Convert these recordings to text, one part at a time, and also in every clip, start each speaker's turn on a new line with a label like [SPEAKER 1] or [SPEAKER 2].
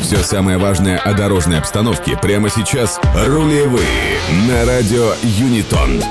[SPEAKER 1] Все самое важное о дорожной обстановке прямо сейчас. Рулевые на радио Юнитон.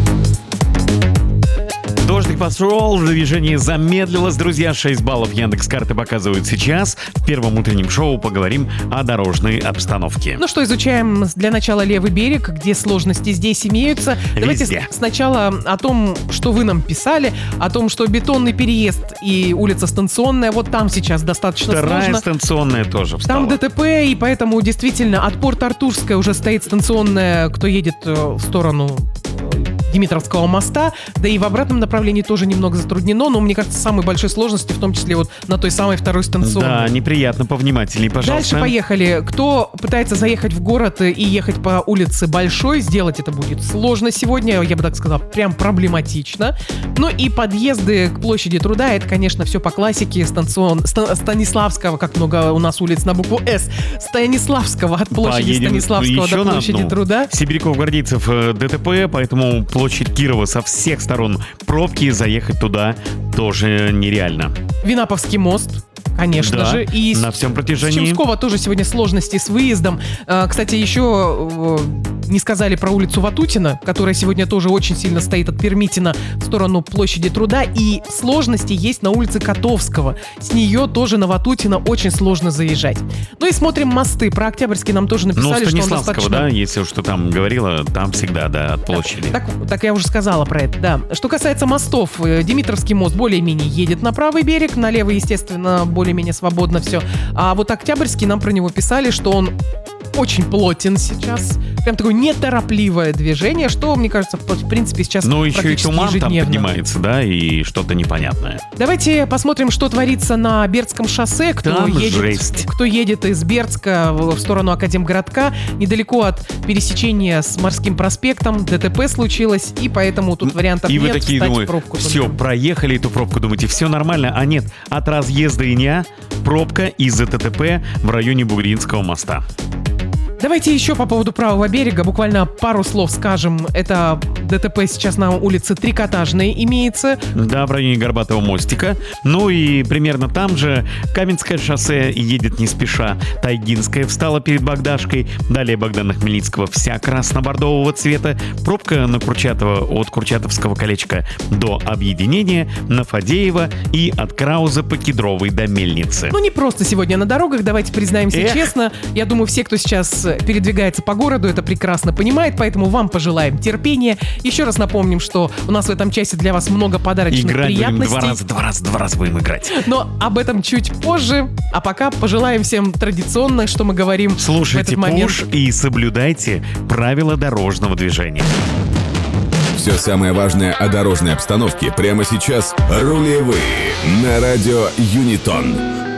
[SPEAKER 2] Дождик пошел, движение замедлилось. Друзья, 6 баллов Яндекс.Карты показывают сейчас. В первом утреннем шоу поговорим о дорожной обстановке.
[SPEAKER 3] Ну что, изучаем для начала левый берег, где сложности здесь имеются.
[SPEAKER 2] Везде.
[SPEAKER 3] Давайте сначала о том, что вы нам писали, о том, что бетонный переезд и улица Станционная, вот там сейчас достаточно
[SPEAKER 2] Вторая
[SPEAKER 3] сложно.
[SPEAKER 2] Станционная тоже встала.
[SPEAKER 3] Там ДТП, и поэтому действительно от порта Артурская уже стоит Станционная, кто едет в сторону Димитровского моста, да и в обратном направлении тоже немного затруднено, но мне кажется, самой большой сложности в том числе вот на той самой второй станционной.
[SPEAKER 2] Да, неприятно, повнимательней, пожалуйста.
[SPEAKER 3] Дальше поехали. Кто пытается заехать в город и ехать по улице Большой, сделать это будет сложно сегодня, я бы так сказала, прям проблематично. Ну и подъезды к площади Труда, это, конечно, все по классике. Станиславского, как много у нас улиц на букву «С», Станиславского от площади
[SPEAKER 2] Поедем
[SPEAKER 3] Станиславского
[SPEAKER 2] еще
[SPEAKER 3] до
[SPEAKER 2] на
[SPEAKER 3] площади
[SPEAKER 2] одну.
[SPEAKER 3] Труда.
[SPEAKER 2] Сибиряков-Гвардейцев ДТП, поэтому площадь Кирова со всех сторон пробки, заехать туда тоже нереально.
[SPEAKER 3] Винаповский мост, конечно
[SPEAKER 2] Да,
[SPEAKER 3] же. И
[SPEAKER 2] на всем протяжении.
[SPEAKER 3] С Чемского тоже сегодня сложности с выездом. Кстати, еще не сказали про улицу Ватутина, которая сегодня тоже очень сильно стоит от Пермитина в сторону площади Труда. И сложности есть на улице Котовского. С нее тоже на Ватутина очень сложно заезжать. Ну и смотрим мосты. Про Октябрьский нам тоже написали, что он
[SPEAKER 2] Станиславского,
[SPEAKER 3] достаточно...
[SPEAKER 2] да, если что там говорила, там всегда, да, от площади.
[SPEAKER 3] Так я уже сказала про это, да. Что касается мостов, Димитровский мост более-менее едет на правый берег, на левый, естественно, более-менее свободно все. А вот Октябрьский, нам про него писали, что он очень плотен сейчас. Прям такое неторопливое движение, что, мне кажется, в принципе, сейчас
[SPEAKER 2] Ну, еще и
[SPEAKER 3] практически
[SPEAKER 2] туман там
[SPEAKER 3] ежедневно.
[SPEAKER 2] поднимается, да, и что-то непонятное.
[SPEAKER 3] Давайте посмотрим, что творится на Бердском шоссе.
[SPEAKER 2] Там жесть.
[SPEAKER 3] Кто едет из Бердска в сторону Академгородка, недалеко от пересечения с Морским проспектом, ДТП случилось, и поэтому тут вариантов
[SPEAKER 2] И
[SPEAKER 3] нет.
[SPEAKER 2] вы такие
[SPEAKER 3] встать в
[SPEAKER 2] думаете,
[SPEAKER 3] пробку
[SPEAKER 2] все,
[SPEAKER 3] только.
[SPEAKER 2] проехали эту пробку, думаете, все нормально, а нет, от разъезда Иня пробка из-за ДТП в районе Бугринского моста.
[SPEAKER 3] Давайте еще по поводу правого берега буквально пару слов скажем. Это ДТП сейчас на улице Трикотажной имеется.
[SPEAKER 2] Да, в районе Горбатого мостика. Ну и примерно там же Каменское шоссе едет не спеша. Тайгинская встала перед Богдашкой. Далее Богдана Хмельницкого вся красно-бордового цвета. Пробка на Курчатова от Курчатовского колечка до Объединения, на Фадеева и от Крауза по Кедровой до Мельницы.
[SPEAKER 3] Ну, не просто сегодня на дорогах, давайте признаемся честно. Я думаю, все, кто сейчас передвигается по городу, это прекрасно понимает, поэтому вам пожелаем терпения. Еще раз напомним, что у нас в этом часе для вас много подарочных
[SPEAKER 2] Играть
[SPEAKER 3] приятностей.
[SPEAKER 2] будем два раза будем играть.
[SPEAKER 3] Но об этом чуть позже. А пока пожелаем всем традиционно, что мы говорим в
[SPEAKER 2] Слушайте
[SPEAKER 3] этот момент.
[SPEAKER 2] Пуш и соблюдайте правила дорожного движения.
[SPEAKER 1] Все самое важное о дорожной обстановке прямо сейчас. Рулевые на радио Юнитон.